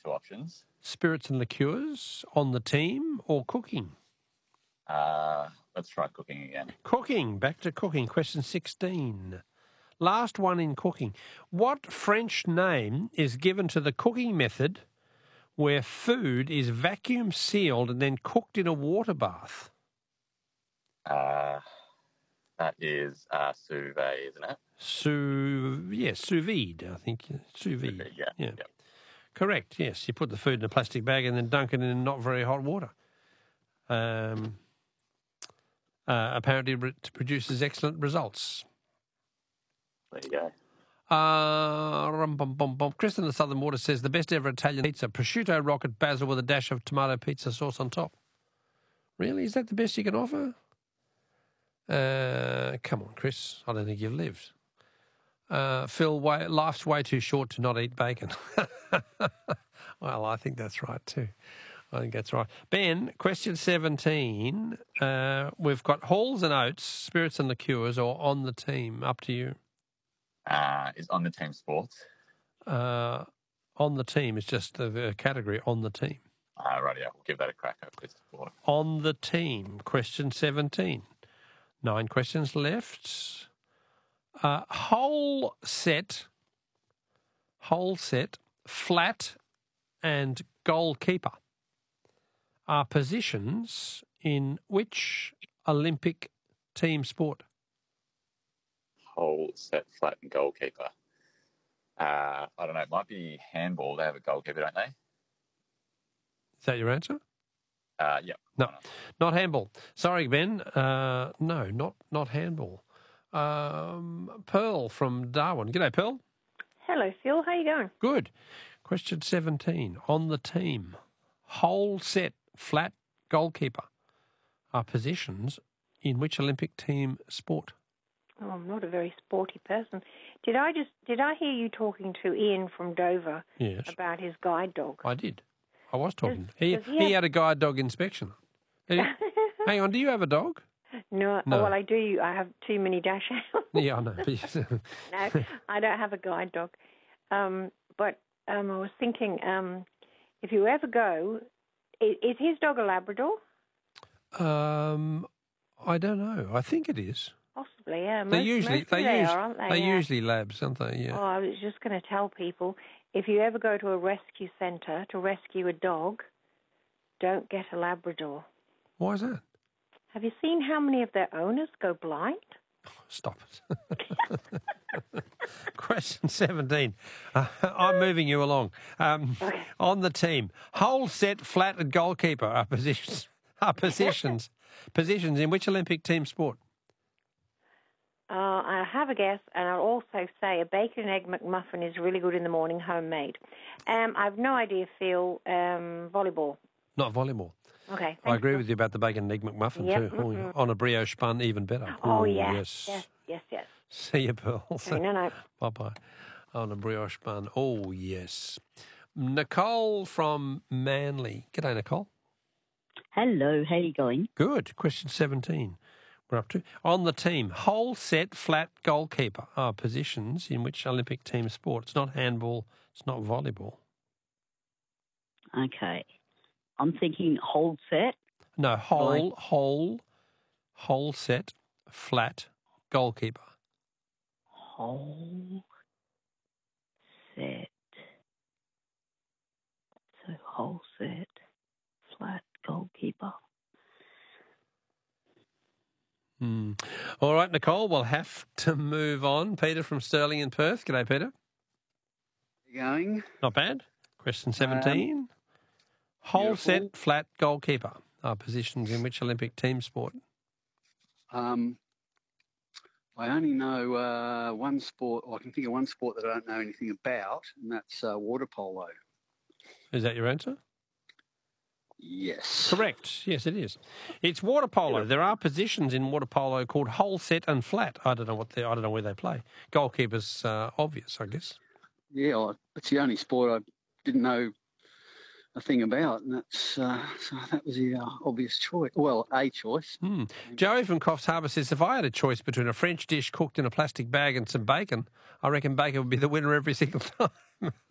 two options. Spirits and liqueurs, on the team, or cooking? Let's try cooking again. Cooking. Back to cooking. Question 16. Last one in cooking. What French name is given to the cooking method where food is vacuum sealed and then cooked in a water bath? That is sous vide, isn't it? Sous vide, I think. Sous vide. Yeah. Yep. Correct, yes. You put the food in a plastic bag and then dunk it in not very hot water. Apparently it produces excellent results. There you go. Chris in the Southern Water says the best ever Italian pizza, prosciutto, rocket, basil with a dash of tomato pizza sauce on top. Really? Is that the best you can offer? Come on, Chris. I don't think you've lived. Phil, life's way too short to not eat bacon. Well, I think that's right too. I think that's right. Ben, question 17. We've got Halls and Oates, spirits and liqueurs, or on the team. Up to you. Is on the team sports? On the team is just the category on the team. Right, yeah, we'll give that a crack. On the team, question 17. 9 questions left. Whole set, flat, and goalkeeper are positions in which Olympic team sport? Whole set, flat, and goalkeeper. I don't know. It might be handball. They have a goalkeeper, don't they? Is that your answer? Yep. No, not handball. Sorry, Ben. No, not handball. Pearl from Darwin. G'day, Pearl. Hello, Phil. How you going? Good. Question 17. On the team, whole set, flat, goalkeeper are positions in which Olympic team sport? Oh, I'm not a very sporty person. Did I hear you talking to Ian from Dover about his guide dog? I did. I was talking. He had a guide dog inspection. Hang on, do you have a dog? No. Oh, well, I do. I have too many dachshunds. Yeah, I know. No, I don't have a guide dog. But I was thinking, if you ever go, is his dog a Labrador? I don't know. I think it is. Possibly, yeah. They usually aren't they? They're usually labs, aren't they? Yeah. Oh, I was just going to tell people, if you ever go to a rescue centre to rescue a dog, don't get a Labrador. Why is that? Have you seen how many of their owners go blind? Stop it. Question 17. I'm moving you along. Okay. On the team, whole set, flat, and goalkeeper are positions in which Olympic team sport? I have a guess, and I'll also say a bacon and egg McMuffin is really good in the morning, homemade. I've no idea, Phil. Volleyball. Not volleyball. Okay. I agree with you about the bacon and egg McMuffin too. Mm-hmm. On a brioche bun, even better. Oh, yeah. Yes. See you, Pearl. Okay, no. Bye-bye. On a brioche bun. Oh, yes. Nicole from Manly. G'day, Nicole. Hello, how are you going? Good. Question 17. We're up to. On the team, whole set, flat, goalkeeper are positions in which Olympic team sport. It's not handball. It's not volleyball. Okay. I'm thinking whole set. No, whole set, flat, goalkeeper. Whole set. So whole set, flat, goalkeeper. All right, Nicole, we'll have to move on. Peter from Stirling in Perth. G'day, Peter. How you going? Not bad. Question 17. Whole set, flat, goalkeeper are positions in which Olympic team sport? I only know one sport, or I can think of one sport that I don't know anything about, and that's water polo. Is that your answer? Yes. Correct. Yes, it is. It's water polo. There are positions in water polo called whole set and flat. I don't know where they play. Goalkeeper's obvious, I guess. Yeah, well, it's the only sport I didn't know a thing about, and that's so that was the obvious choice. Well, a choice. Joey from Coffs Harbour says, if I had a choice between a French dish cooked in a plastic bag and some bacon, I reckon bacon would be the winner every single time.